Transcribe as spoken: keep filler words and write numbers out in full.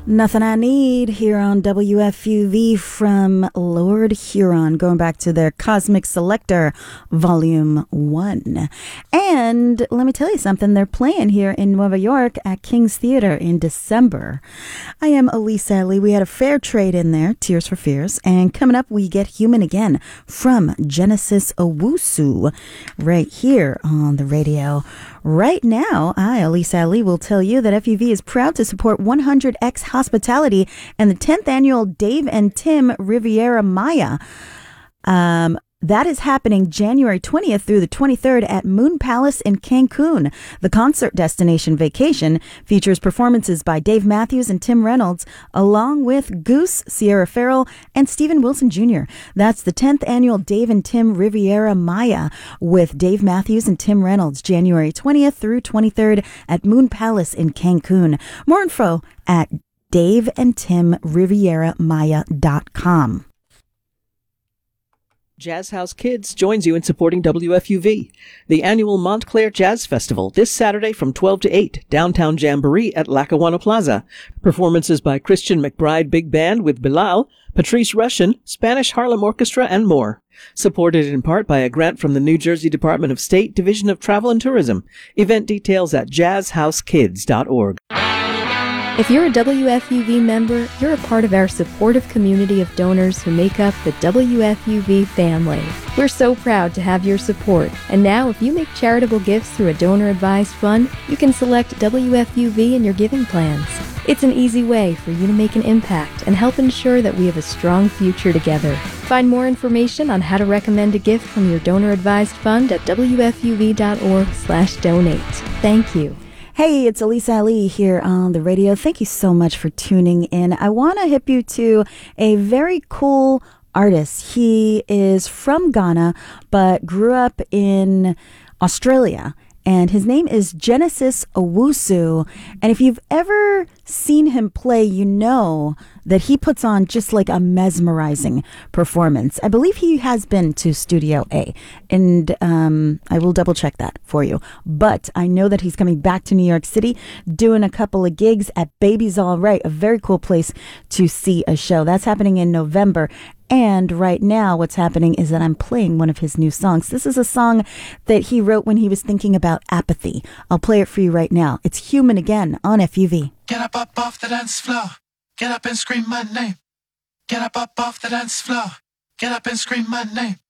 Nothing I Need here on W F U V from Lord Huron, going back to their Cosmic Selector Volume one. And let me tell you something, they're playing here in Nueva York at King's Theater in December. I am Elise Alley. We had a fair trade in there, Tears for Fears. And coming up, we get Human Again from Genesis Owusu right here on the radio. Right now, I, Elise Ali, will tell you that F U V is proud to support one hundred X Hospitality and the tenth annual Dave and Tim Riviera Maya. Um, that is happening January twentieth through the twenty-third at Moon Palace in Cancun. The concert destination vacation features performances by Dave Matthews and Tim Reynolds, along with Goose, Sierra Farrell, and Stephen Wilson Junior That's the tenth annual Dave and Tim Riviera Maya with Dave Matthews and Tim Reynolds, January twentieth through twenty-third at Moon Palace in Cancun. More info at dave and tim riviera maya dot com. Jazz House Kids joins you in supporting W F U V. The annual Montclair Jazz Festival this Saturday from twelve to eight, downtown Jamboree at Lackawanna Plaza. Performances by Christian McBride Big Band with Bilal, Patrice Rushen, Spanish Harlem Orchestra, and more. Supported in part by a grant from the New Jersey Department of State Division of Travel and Tourism. Event details at jazz house kids dot org. If you're a W F U V member, you're a part of our supportive community of donors who make up the W F U V family. We're so proud to have your support. And now, if you make charitable gifts through a donor-advised fund, you can select W F U V in your giving plans. It's an easy way for you to make an impact and help ensure that we have a strong future together. Find more information on how to recommend a gift from your donor-advised fund at W F U V dot org slash donate. Thank you. Hey, it's Elise Ali here on the radio. Thank you so much for tuning in. I want to hip you to a very cool artist. He is from Ghana, but grew up in Australia. And his name is Genesis Owusu. And if you've ever seen him play, you know that he puts on just like a mesmerizing performance. I believe he has been to Studio A, and um, I will double check that for you. But I know that he's coming back to New York City, doing a couple of gigs at Baby's All Right, a very cool place to see a show. That's happening in November. And right now, what's happening is that I'm playing one of his new songs. This is a song that he wrote when he was thinking about apathy. I'll play it for you right now. It's Human Again on F U V. Get up, up off the dance floor. Get up and scream my name. Get up, up off the dance floor. Get up and scream my name.